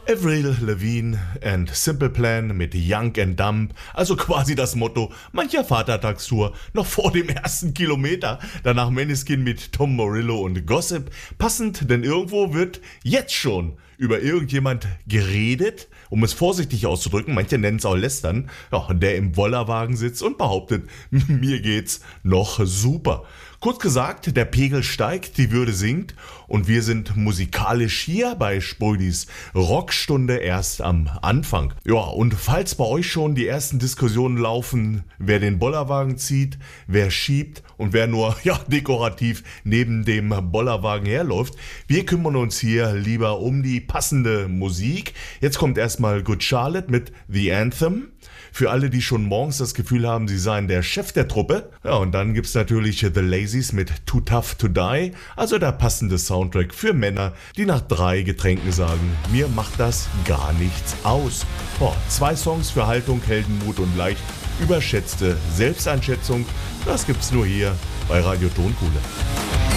Avril Lavigne and Simple Plan mit Young and Dumb, also quasi das Motto mancher Vatertagstour noch vor dem ersten Kilometer. Danach Måneskin mit Tom Morello und Gossip. Passend, denn irgendwo wird jetzt schon über irgendjemand geredet, um es vorsichtig auszudrücken, manche nennen es auch lästern, ja, der im Bollerwagen sitzt und behauptet, mir geht's noch super. Kurz gesagt, der Pegel steigt, die Würde sinkt und wir sind musikalisch hier bei Spuldis Rockstunde erst am Anfang. Ja, und falls bei euch schon die ersten Diskussionen laufen, wer den Bollerwagen zieht, wer schiebt und wer nur dekorativ neben dem Bollerwagen herläuft, wir kümmern uns hier lieber um die passende Musik. Jetzt kommt erstmal Good Charlotte mit The Anthem. Für alle, die schon morgens das Gefühl haben, sie seien der Chef der Truppe. Ja, und dann gibt's natürlich The Lazies mit Too Tough to Die, also der passende Soundtrack für Männer, die nach 3 Getränken sagen, mir macht das gar nichts aus. 2 Songs für Haltung, Heldenmut und leicht überschätzte Selbsteinschätzung, das gibt's nur hier bei Radio Tonkuhle.